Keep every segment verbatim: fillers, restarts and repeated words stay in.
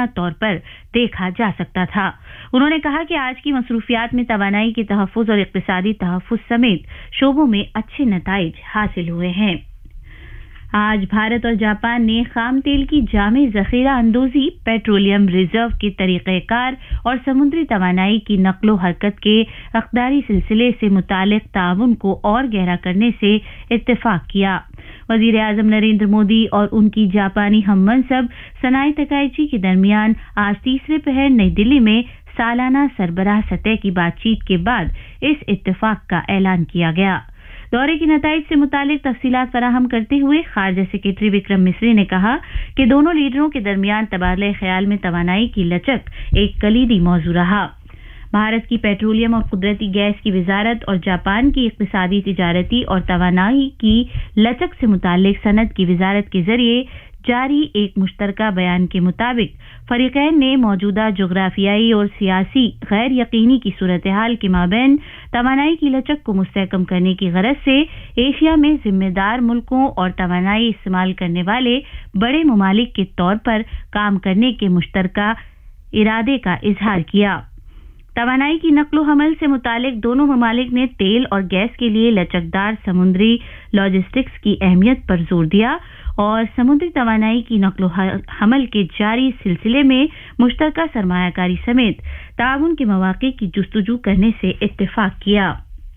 तौर पर देखा जा सकता था। उन्होंने कहा कि आज की मसरूफियात में तवानाई के तहफ़्फ़ुज़ और इक़्तिसादी तहफ़्फ़ुज़ समेत शोबों में अच्छे नताइज हासिल हुए हैं। आज भारत और जापान ने खाम तेल की जामे ज़ख़ीरा अंदोज़ी, पेट्रोलियम रिजर्व के तरीक़ेकार और समुद्री तवानाई की नक़्लो हरकत के अक़दारी सिलसिले से मुतालिक ताउन को और गहरा करने से इत्तेफ़ाक़ किया। वज़ीर आज़म नरेंद्र मोदी और उनकी जापानी हममनसब सनाए तकाइची के दरमियान आज तीसरे पहर नई दिल्ली में सालाना सरबराह सतह की बातचीत के बाद इस इत्तेफ़ाक़ का ऐलान किया गया। दौरे की नताइज से मुतालिक तफ़सीलात फराहम करते हुए खारजा सेक्रेटरी विक्रम मिस्री ने कहा कि दोनों लीडरों के दरमियान तबादले ख्याल में तवानाई की लचक एक कलीदी मौजू रहा। भारत की पेट्रोलियम और कुदरती गैस की वजारत और जापान की इक़्तिसादी, तिजारती और तवानाई की लचक से मुतालिक सनद की वजारत के जरिए जारी एक मुश्तरका बयान के मुताबिक फरीक़ैन ने मौजूदा जोग्राफियाई और सियासी गैर यकीनी की सूरत हाल के माबैन तवानाई की लचक को मुस्तहकम करने की गरज से एशिया में जिम्मेदार मुल्कों और तवानाई इस्तेमाल करने वाले बड़े ममालिक के तौर पर काम करने के मुश्तरका इरादे का इजहार किया। तवानाई की नक़्लो हमल से मुतालिक दोनों ममालिक ने तेल और गैस के लिए लचकदार समुद्री लॉजिस्टिक्स की अहमियत पर जोर दिया और समुद्री तवानाई की नक़्लो हमल के जारी सिलसिले में मुश्तरका सरमायाकारी समेत ताउन के मौक़े की जुस्तजू करने से इत्तेफ़ाक़ किया।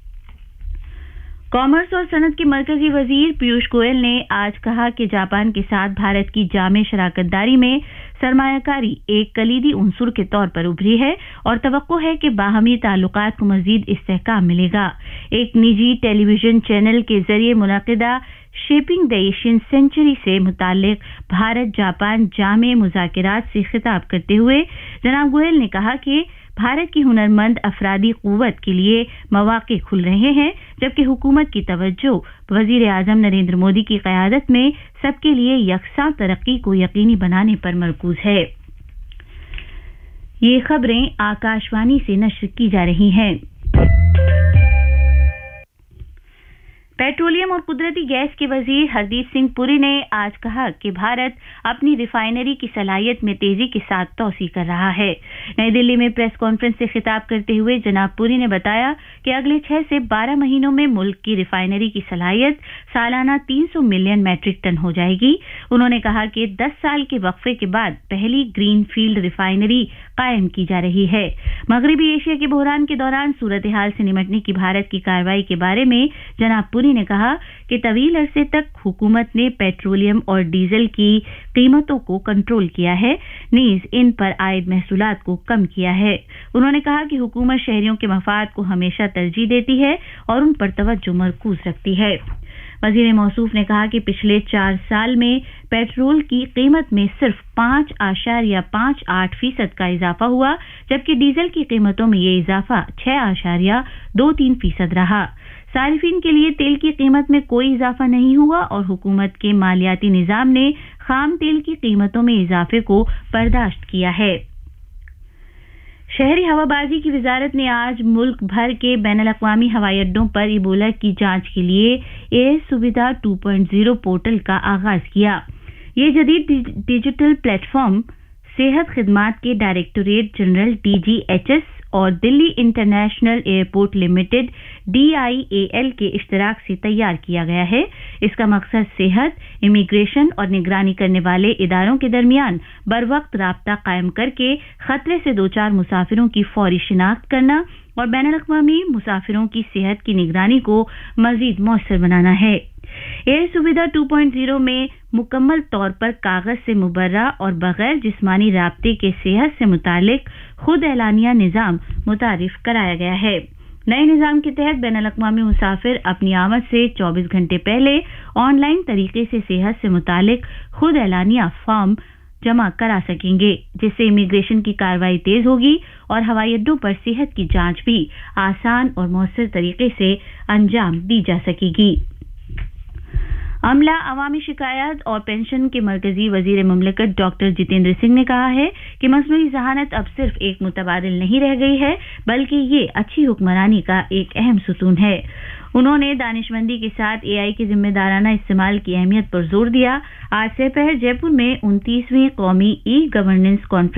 कॉमर्स और सनत के मरकजी वजीर पीयूष गोयल ने आज कहा कि जापान के साथ भारत की जामे शराकतदारी में सरमायाकारी एक कलीदी उनसुर के तौर पर उभरी है और तवक्को है कि बाहमी ताल्लुकात को मजीद इस्तेहकाम मिलेगा। एक निजी टेलीविजन चैनल के जरिए मुनाकिदा शेपिंग द एशियन सेंचुरी से मुतालिक भारत जापान जामे मुज़ाकिरात से खिताब करते हुए जनाब गोयल ने कहा कि भारत की हुनरमंद अफरादी क़ुव्वत के लिए मौक़े खुल रहे हैं, जबकि हुकूमत की तवज्जो वज़ीर आज़म नरेंद्र मोदी की क़यादत में सबके लिए यकसां तरक्की को यकीनी बनाने पर मरकूज है। ये खबरें आकाशवाणी से नश्र की जा रही हैं। पेट्रोलियम और कुदरती गैस के वजीर हरदीप सिंह पुरी ने आज कहा कि भारत अपनी रिफाइनरी की सलाहियत में तेजी के साथ तोसी कर रहा है। नई दिल्ली में प्रेस कॉन्फ्रेंस से खिताब करते हुए जनाब पुरी ने बताया कि अगले छह से बारह महीनों में मुल्क की रिफाइनरी की सलाहियत सालाना तीन सौ मिलियन मैट्रिक टन हो जाएगी। उन्होंने कहा कि दस साल के वक्फे के बाद पहली ग्रीन फील्ड रिफाइनरी कायम की जा रही है। मगरबी एशिया के बहरान के दौरान सूरत हाल से निमटने की भारत की कार्रवाई के बारे में जनाब पुरी ने कहा कि तवील अरसे तक हुकूमत ने पेट्रोलियम और डीजल की कीमतों को कंट्रोल किया है, नीज इन पर आयद महसूलात को कम किया है। उन्होंने कहा कि हुकूमत शहरियों के मफाद को हमेशा तरजीह देती है और उन पर तवज्जो मरकूज रखती है। वजीर मौसूफ ने कहा कि पिछले चार साल में पेट्रोल की कीमत में सिर्फ पांच आशारिया पांच आठ फीसद का इजाफा हुआ, जबकि डीजल की कीमतों में ये इजाफा छह आशारिया दो तीन फीसद रहा। सारिफिन के लिए तेल की कीमत में कोई इजाफा नहीं हुआ और हुकूमत के मालियाती निज़ाम ने खाम तेल की कीमतों में इजाफे को बर्दाश्त किया है। शहरी हवाबाजी की वजारत ने आज मुल्क भर के बैनुल-अक़वामी हवाई अड्डों पर इबोला की जांच के लिए एयर सुविधा टू पॉइंट ज़ीरो पोर्टल का आगाज किया। ये जदीद डिजिटल प्लेटफॉर्म सेहत खिदमात के directorate general D G H S और Delhi international airport limited D I A L के इश्तराक से तैयार किया गया है। इसका मकसद सेहत, इमिग्रेशन और निगरानी करने वाले इदारों के दरमियान बरवक्त राब्ता कायम करके खतरे से दो चार मुसाफिरों की फौरी शिनाख्त करना और बैनुल-अक़वामी मुसाफिरों की सेहत की निगरानी को मजीद मौसर बनाना है। एयर सुविधा टू पॉइंट ज़ीरो में मुकम्मल तौर पर कागज से मुबर्रा और बगैर जिस्मानी राब्ते के सेहत से मुतालिक खुद एलानिया निज़ाम मुतारिफ कराया गया है। नए निज़ाम के तहत बैनुल-अक़वामी मुसाफिर अपनी आमद से चौबीस घंटे पहले ऑनलाइन तरीके से सेहत से मुतालिक खुद एलानिया फॉर्म जमा करा सकेंगे, जिससे इमिग्रेशन की कार्रवाई तेज होगी और हवाई अड्डों पर सेहत की जांच भी आसान और मौसर तरीके से अंजाम दी जा सकेगी। अमला, अवामी शिकायत और पेंशन के मरकजी वजीर मुमलिकत डॉक्टर जितेंद्र सिंह ने कहा है कि मसनूई जहानत अब सिर्फ एक मुतबादिल नहीं रह गई है, बल्कि ये अच्छी हुक्मरानी का एक अहम सुतून है। उन्होंने दानिशमंदी के साथ ए आई के जिम्मेदाराना इस्तेमाल की अहमियत पर जोर दिया। आज से पहर जयपुर में उनतीसवीं कौमी ई गवर्नेंस कॉन्फ्रेंस